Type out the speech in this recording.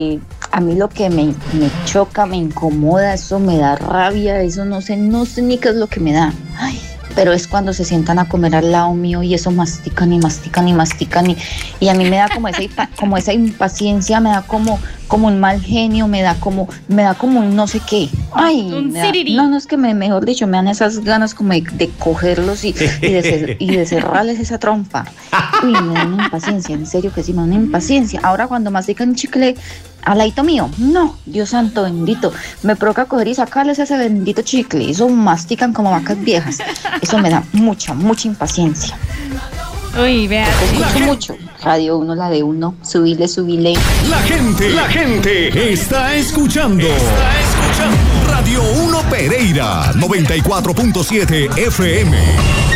A mí lo que me choca, me incomoda, eso me da rabia, eso no sé ni qué es lo que me da. Ay, pero es cuando se sientan a comer al lado mío y eso mastican y mastican y mastican y a mí me da como esa impaciencia, me da como un mal genio, me da como un no sé qué. Ay, no, es que mejor dicho, me dan esas ganas como de cogerlos y de cerrarles esa trompa. Uy, me da una impaciencia, en serio que sí, me da una impaciencia. Ahora cuando mastican chicle al ladito mío, no, Dios santo bendito, me provoca coger y sacarles ese bendito chicle, eso mastican como vacas viejas, eso me da mucha impaciencia. Uy, vea. Escucho mucho Radio 1, la de uno, subile. La gente está escuchando. Radio 1 Pereira, 94.7 FM.